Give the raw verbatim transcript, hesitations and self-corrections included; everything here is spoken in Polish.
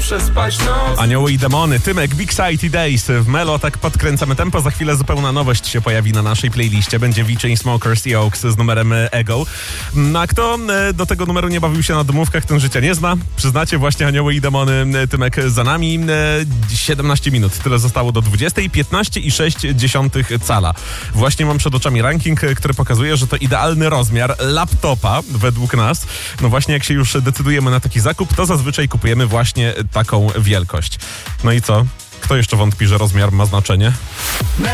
przespać noc. Anioły i demony, Tymek, Big Sighty Days w Melo, tak podkręcamy tempo. Za chwilę zupełna nowość się pojawi na naszej playliście. Będzie V Chainsmokers i Oaks z numerem Ego. No a kto do tego numeru nie bawił się na domówkach, ten życia nie zna. Przyznacie, właśnie Anioły i demony, Tymek za nami. siedemnaście minut, tyle zostało do dwudziestej, piętnaście i sześć dziesiątych cala. Właśnie mam przed oczami ranking, który pokazuje, że to idealny rozmiar laptopa według nas. No właśnie, jak się już decydujemy na taki zakup, to zazwyczaj kupujemy właśnie taką wielkość. No i co? Kto jeszcze wątpi, że rozmiar ma znaczenie?